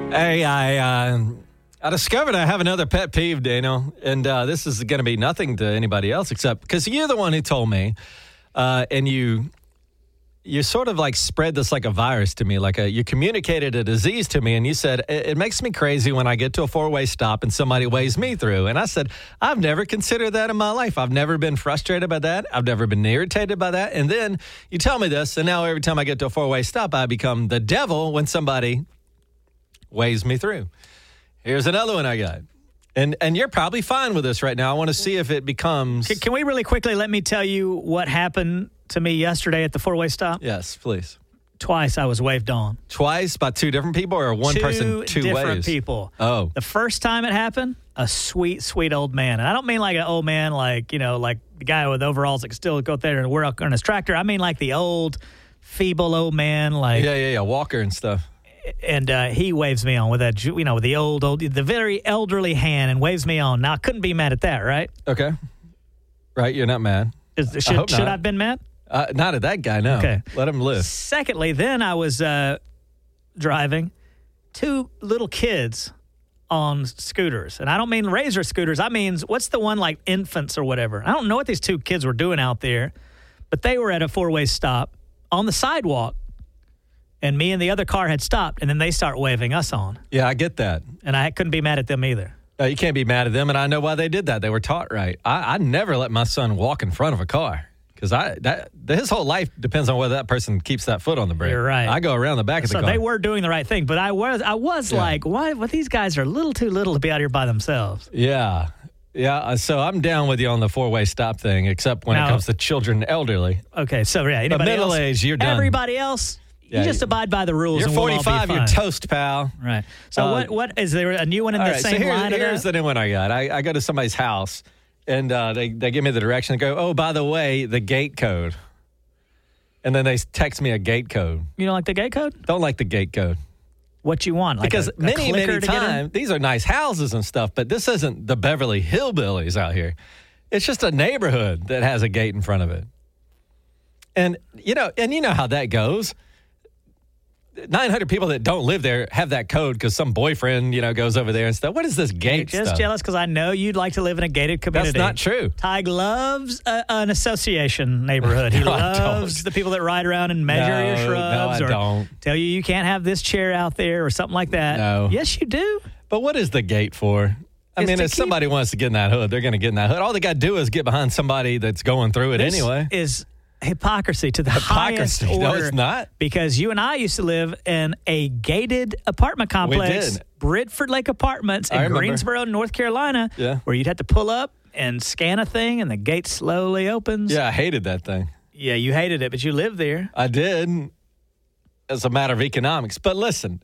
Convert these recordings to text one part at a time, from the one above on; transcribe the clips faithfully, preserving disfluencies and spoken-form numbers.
Hey, I uh, I discovered I have another pet peeve, Daniel, and uh, this is going to be nothing to anybody else except because you're the one who told me, uh, and you you sort of like spread this like a virus to me, like a, you communicated a disease to me, and you said, it, it makes me crazy when I get to a four-way stop and somebody waves me through. And I said, I've never considered that in my life. I've never been frustrated by that. I've never been irritated by that. And then you tell me this, and now every time I get to a four-way stop, I become the devil when somebody waves me through. Here's another one I got. And and you're probably fine with this right now. I want to see if it becomes... Can, can we really quickly let me tell you what happened to me yesterday at the four-way stop? Yes, please. Twice I was waved on. Twice by two different people or one two person, two different waves? people. Oh. The first time it happened, a sweet, sweet old man. And I don't mean like an old man like, you know, like the guy with overalls that can still go there and work on his tractor. I mean like the old, feeble old man. like Yeah, yeah, yeah, walker and stuff. And uh, he waves me on with that, you know, with the old, old, the very elderly hand and waves me on. Now, I couldn't be mad at that, right? Okay. Right, you're not mad. Is, should I hope should not. I have been mad? Uh, not at that guy, no. Okay. Let him live. Secondly, then I was uh, driving two little kids on scooters. And I don't mean razor scooters. I mean, what's the one like infants or whatever? I don't know what these two kids were doing out there, but they were at a four-way stop on the sidewalk. And me and the other car had stopped, and then they start waving us on. Yeah, I get that. And I couldn't be mad at them either. Uh, you can't be mad at them, and I know why they did that. They were taught right. I, I never let my son walk in front of a car because I that his whole life depends on whether that person keeps that foot on the brake. You're right. I go around the back of the so car. They were doing the right thing, but I was I was Yeah. like, why? Well, these guys are a little too little to be out here by themselves. Yeah. Yeah, uh, so I'm down with you on the four-way stop thing, except when Now- it comes to children and elderly. Okay, so yeah, But anybody middle else? age, you're done. Everybody else, Yeah, you just you- abide by the rules. You're and we'll all be forty-five, you're fine. toast, pal. Right. So Uh, what? What is there a new one in All the right, so same here- line of here's that? the new one I got. I, I go to somebody's house, and uh, they, they give me the direction and go, oh, by the way, the gate code. And then they text me a gate code. You don't like the gate code? Don't like the gate code. What you want? Like Because a, a many, clicker many to get in? times, these are nice houses and stuff, but this isn't the Beverly Hillbillies out here. It's just a neighborhood that has a gate in front of it. And, you know, and you know how that goes. nine hundred people that don't live there have that code because some boyfriend, you know, goes over there and stuff. What is this You're gate just stuff? jealous because I know you'd like to live in a gated community. That's not true. Tig loves a, an association neighborhood. He No, I loves don't. the people that ride around and measure No, your no, shrubs I or don't. tell you you can't have this chair out there or something like that. No. Yes, you do. But what is the gate for? I It's mean, to if keep- somebody wants to get in that hood, they're going to get in that hood. All they got to do is get behind somebody that's going through it This anyway. is hypocrisy to the highest Hypocrisy. No, order. it's not. Because you and I used to live in a gated apartment complex, did. Bridford Lake Apartments I in remember. Greensboro, North Carolina, Yeah. where you'd have to pull up and scan a thing and the gate slowly opens. Yeah, I hated that thing. Yeah, you hated it, but you lived there. I did as a matter of economics. But listen,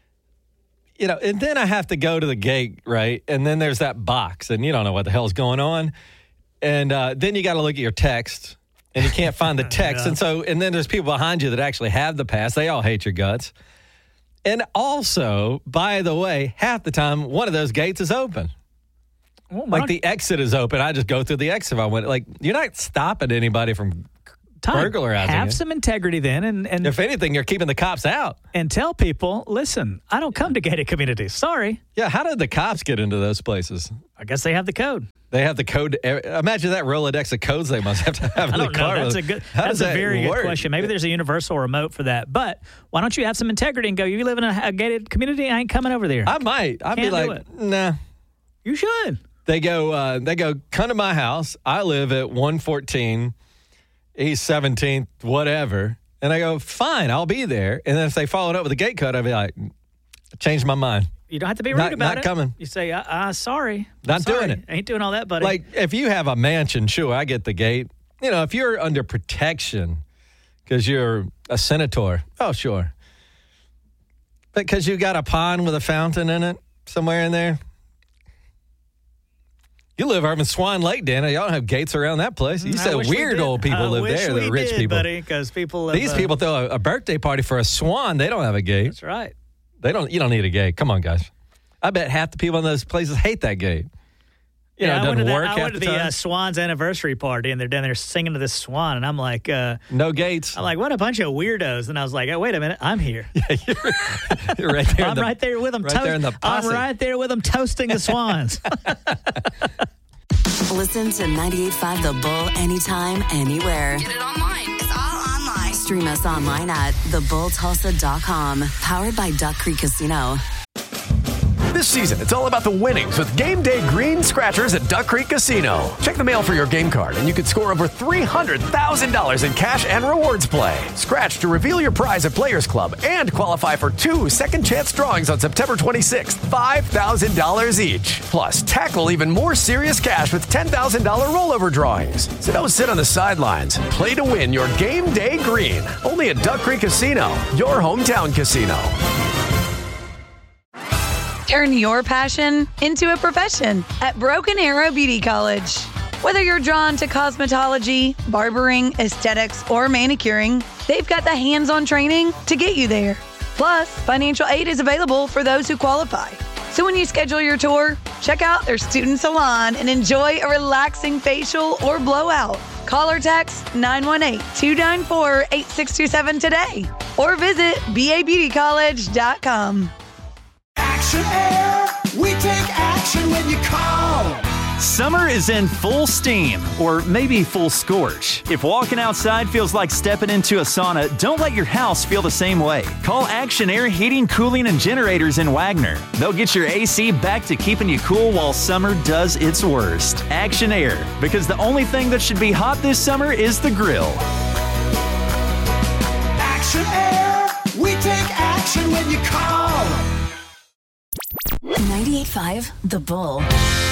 you know, and then I have to go to the gate, right? And then there's that box, and you don't know what the hell's going on. And uh, then you got to look at your text, and you can't find the text. Yeah. And so, and then there's people behind you that actually have the pass. They all hate your guts. And also, by the way, half the time, one of those gates is open. Well, why Like the exit is open. I just go through the exit if I went. Like, you're not stopping anybody from Todd, burglarizing have you. some integrity then and, and, If anything, you're keeping the cops out. and tell people, listen, I don't come to gated communities. Sorry. Yeah, how did the cops get into those places? I guess they have the code. They have the code. Imagine that Rolodex of codes they must have to have in I the don't know. car. That's a good. How That's does a that very work? good question. Maybe there's a universal remote for that. But why don't you have some integrity and go? You live in a, a gated community. I ain't coming over there. I might. I'd be Can't do like, it. nah. you should. They go. Uh, they go. Come to my house. I live at one fourteen East seventeenth, whatever. And I go, fine, I'll be there. And then if they followed up with a gate code, I'd be like, changed my mind. You don't have to be rude Not- about not it. coming. You say, uh, uh sorry. I'm Not sorry. doing it. I ain't doing all that, buddy. Like, if you have a mansion, sure, I get the gate. You know, if you're under protection because you're a senator, oh, sure. But because you got a pond with a fountain in it somewhere in there. You live over in Swan Lake, Dana. Y'all don't have gates around that place. You I said wish we weird did. old people I live wish there. we They're rich did, people. buddy, because people. Have, These uh, people throw a, a birthday party for a swan. They don't have a gate. That's right. They don't. You don't need a gate. Come on, guys. I bet half the people in those places hate that gate. you know, I went doesn't to, work that, I half went to the the time. uh, Swans anniversary party, and they're down there singing to this swan, and I'm like, uh, no gates. I'm like, what a bunch of weirdos. And I was like, oh, wait a minute, I'm here. you're, you're right there. in I'm the- right there with them. Right there in the I'm posse. right there with them toasting the Swans. Listen to ninety-eight point five The Bull anytime, anywhere. Get it online. It's all online. Stream us online at the bull tulsa dot com. Powered by Duck Creek Casino. This season, it's all about the winnings with Game Day Green Scratchers at Duck Creek Casino. Check the mail for your game card, and you could score over three hundred thousand dollars in cash and rewards play. Scratch to reveal your prize at Players Club and qualify for two second chance drawings on September twenty-sixth, five thousand dollars each. Plus, tackle even more serious cash with ten thousand dollars rollover drawings. So don't sit on the sidelines. Play to win your Game Day Green. Only at Duck Creek Casino, your hometown casino. Turn your passion into a profession at Broken Arrow Beauty College. Whether you're drawn to cosmetology, barbering, aesthetics, or manicuring, they've got the hands-on training to get you there. Plus, financial aid is available for those who qualify. So when you schedule your tour, check out their student salon and enjoy a relaxing facial or blowout. Call or text nine one eight, two nine four, eight six two seven today or visit b a beauty college dot com. Action Air, we take action when you call. Summer is in full steam, or maybe full scorch. If walking outside feels like stepping into a sauna, don't let your house feel the same way. Call Action Air Heating, Cooling, and Generators in Wagner. They'll get your A C back to keeping you cool while summer does its worst. Action Air, because the only thing that should be hot this summer is the grill. Action Air, we take action when you call. ninety-eight point five The Bull.